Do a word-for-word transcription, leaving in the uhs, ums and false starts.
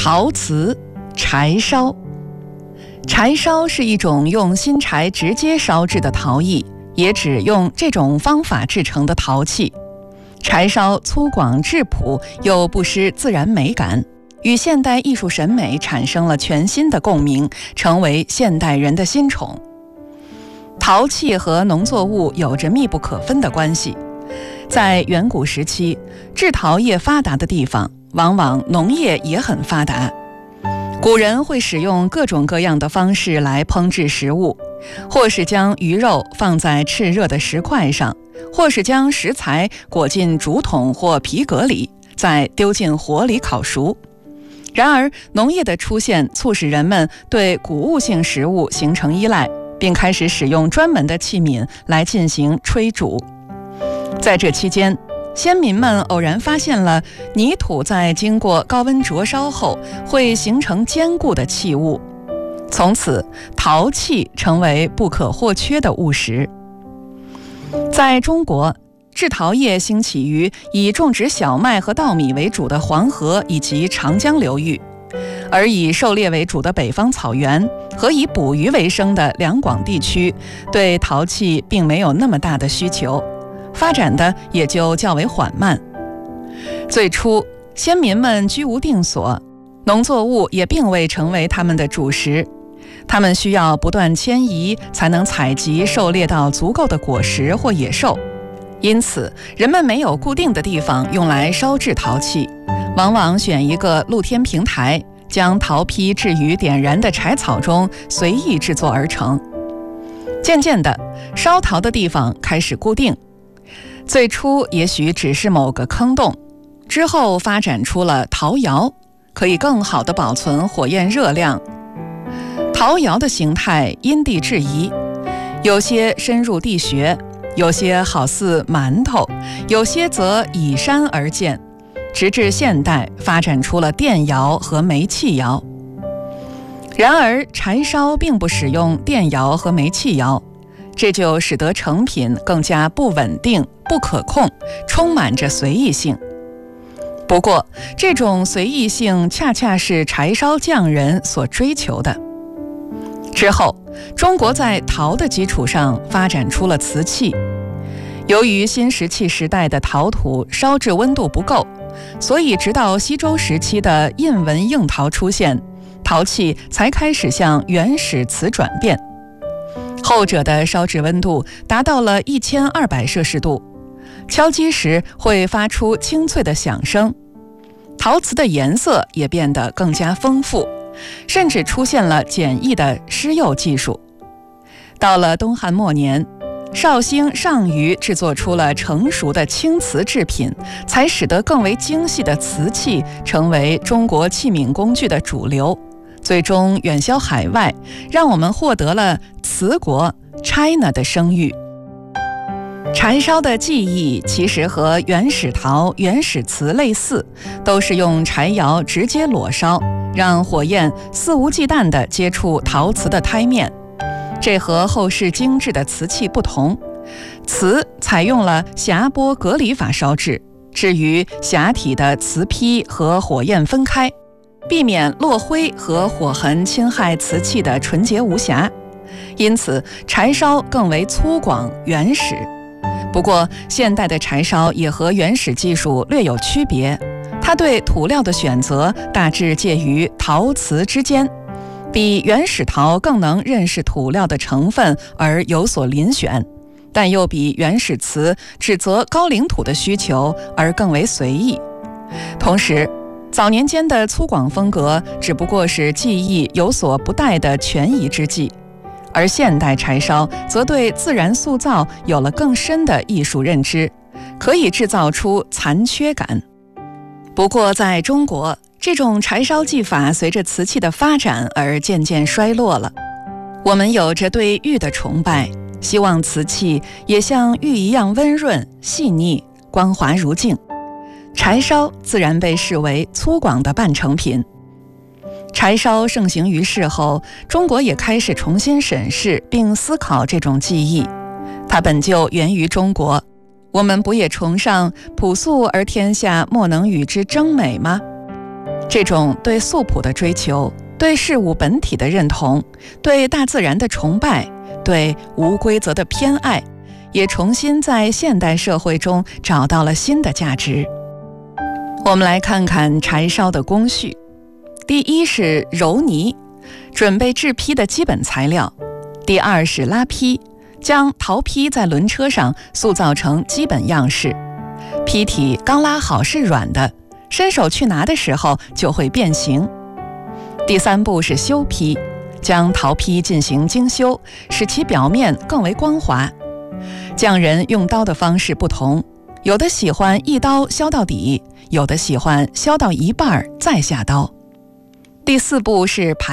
陶瓷、柴烧。柴烧是一种用新柴直接烧制的陶艺，也指用这种方法制成的陶器。柴烧粗犷质朴，又不失自然美感，与现代艺术审美产生了全新的共鸣，成为现代人的新宠。陶器和农作物有着密不可分的关系。在远古时期，制陶业发达的地方，往往农业也很发达。古人会使用各种各样的方式来烹制食物，或是将鱼肉放在炽热的石块上，或是将食材裹进竹筒或皮革里，再丢进火里烤熟。然而，农业的出现促使人们对谷物性食物形成依赖，并开始使用专门的器皿来进行炊煮。在这期间，先民们偶然发现了泥土在经过高温灼烧后会形成坚固的器物，从此陶器成为不可或缺的物实。在中国，制陶业兴起于以种植小麦和稻米为主的黄河以及长江流域，而以狩猎为主的北方草原和以捕鱼为生的两广地区对陶器并没有那么大的需求，发展的也就较为缓慢。最初，先民们居无定所，农作物也并未成为他们的主食，他们需要不断迁移才能采集狩猎到足够的果实或野兽，因此人们没有固定的地方用来烧制陶器，往往选一个露天平台，将陶坯置于点燃的柴草中，随意制作而成。渐渐的，烧陶的地方开始固定，最初也许只是某个坑洞，之后发展出了陶窑，可以更好地保存火焰热量。陶窑的形态因地制宜，有些深入地穴，有些好似馒头，有些则倚山而建，直至现代发展出了电窑和煤气窑。然而，柴烧并不使用电窑和煤气窑，这就使得成品更加不稳定、不可控，充满着随意性。不过，这种随意性恰恰是柴烧匠人所追求的。之后，中国在陶的基础上发展出了瓷器。由于新石器时代的陶土烧制温度不够，所以直到西周时期的印纹硬陶出现，陶器才开始向原始瓷转变。后者的烧制温度达到了一千二百摄氏度，敲击时会发出清脆的响声。陶瓷的颜色也变得更加丰富，甚至出现了简易的施釉技术。到了东汉末年，绍兴上虞制作出了成熟的青瓷制品，才使得更为精细的瓷器成为中国器皿工具的主流，最终远销海外，让我们获得了瓷国 China 的声誉。柴烧的技艺其实和原始陶、原始瓷类似，都是用柴窑直接裸烧，让火焰肆无忌惮地接触陶瓷的胎面。这和后世精致的瓷器不同，瓷采用了匣钵隔离法烧制，至于匣体的瓷坯和火焰分开，避免落灰和火痕侵害瓷器的纯洁无瑕。因此，柴烧更为粗犷原始。不过，现代的柴烧也和原始技术略有区别，它对土料的选择大致介于陶瓷之间，比原始陶更能认识土料的成分而有所遴选，但又比原始瓷指责高岭土的需求而更为随意。同时，早年间的粗犷风格只不过是技艺有所不逮的权宜之计，而现代柴烧则对自然塑造有了更深的艺术认知，可以制造出残缺感。不过在中国，这种柴烧技法随着瓷器的发展而渐渐衰落了。我们有着对玉的崇拜，希望瓷器也像玉一样温润、细腻、光滑如镜。柴烧自然被视为粗犷的半成品。柴烧盛行于世后，中国也开始重新审视并思考这种技艺。它本就源于中国，我们不也崇尚朴素而天下莫能与之争美吗？ 这种对素朴的追求，对事物本体的认同，对大自然的崇拜，对无规则的偏爱，也重新在现代社会中找到了新的价值。我们来看看柴烧的工序。第一是揉泥，准备制坯的基本材料；第二是拉坯，将陶坯在轮车上塑造成基本样式。坯体刚拉好是软的，伸手去拿的时候就会变形。第三步是修坯，将陶坯进行精修，使其表面更为光滑。匠人用刀的方式不同，有的喜欢一刀削到底，有的喜欢削到一半再下刀。第四步是排